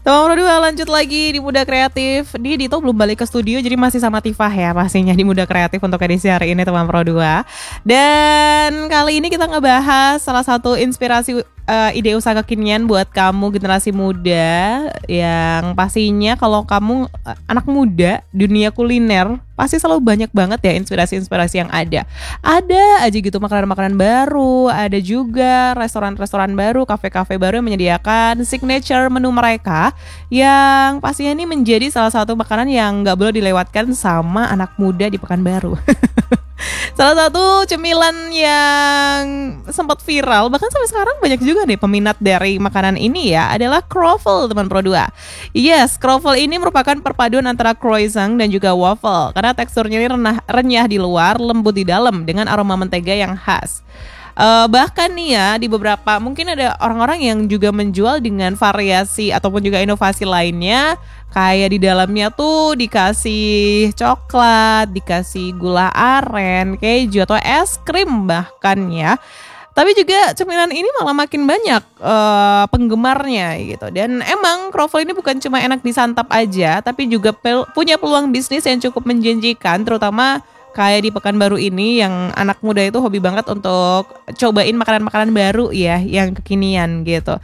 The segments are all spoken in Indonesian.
Teman Pro 2 lanjut lagi di Muda Kreatif. Dito belum balik ke studio jadi masih sama Tifah ya pastinya di Muda Kreatif untuk edisi hari ini teman Pro 2. Dan kali ini kita ngebahas salah satu inspirasi ide usaha kekinian buat kamu generasi muda yang pastinya kalau kamu anak muda dunia kuliner pasti selalu banyak banget ya inspirasi-inspirasi yang ada. Ada aja gitu makanan-makanan baru, ada juga restoran-restoran baru, kafe-kafe baru yang menyediakan signature menu mereka yang pastinya ini menjadi salah satu makanan yang nggak boleh dilewatkan sama anak muda di Pekanbaru. Salah satu cemilan yang sempat viral bahkan sampai sekarang banyak juga nih peminat dari makanan ini ya adalah croffle teman Pro 2. Yes, croffle ini merupakan perpaduan antara croissant dan juga waffle karena teksturnya ini renyah di luar, lembut di dalam dengan aroma mentega yang khas. Bahkan nih ya di beberapa mungkin ada orang-orang yang juga menjual dengan variasi ataupun juga inovasi lainnya kayak di dalamnya tuh dikasih coklat, dikasih gula aren, keju atau es krim bahkan ya. Tapi juga cemilan ini malah makin banyak penggemarnya gitu. Dan emang croffle ini bukan cuma enak disantap aja, tapi juga punya peluang bisnis yang cukup menjanjikan, terutama kayak di Pekanbaru ini yang anak muda itu hobi banget untuk cobain makanan-makanan baru ya yang kekinian gitu.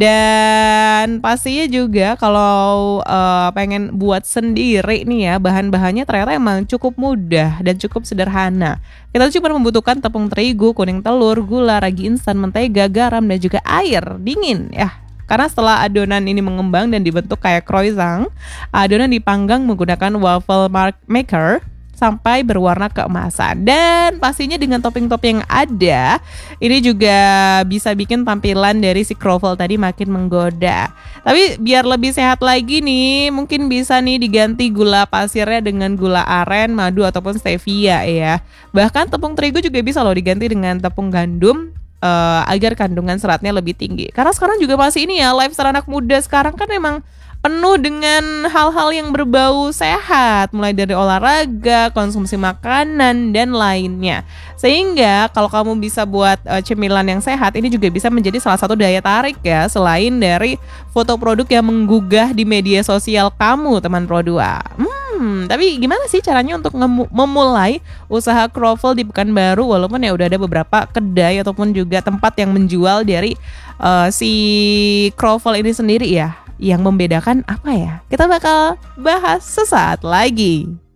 Dan pastinya juga kalau pengen buat sendiri nih ya bahan-bahannya ternyata emang cukup mudah dan cukup sederhana. Kita cuma membutuhkan tepung terigu, kuning telur, gula, ragi instan, mentega, garam dan juga air dingin ya. Karena setelah adonan ini mengembang dan dibentuk kayak croissant, adonan dipanggang menggunakan waffle maker sampai berwarna keemasan. Dan pastinya dengan topping-topping yang ada, ini juga bisa bikin tampilan dari si croffle tadi makin menggoda. Tapi biar lebih sehat lagi nih, mungkin bisa nih diganti gula pasirnya dengan gula aren, madu ataupun stevia ya. Bahkan tepung terigu juga bisa loh diganti dengan tepung gandum agar kandungan seratnya lebih tinggi. Karena sekarang juga masih ini ya, lifestyle anak muda sekarang kan memang penuh dengan hal-hal yang berbau sehat, mulai dari olahraga, konsumsi makanan, dan lainnya. Sehingga kalau kamu bisa buat cemilan yang sehat, ini juga bisa menjadi salah satu daya tarik ya, selain dari foto produk yang menggugah di media sosial kamu, teman Pro 2. Tapi gimana sih caranya untuk memulai usaha croffle di Pekanbaru walaupun ya udah ada beberapa kedai ataupun juga tempat yang menjual dari si croffle ini sendiri ya? Yang membedakan apa ya? Kita bakal bahas sesaat lagi.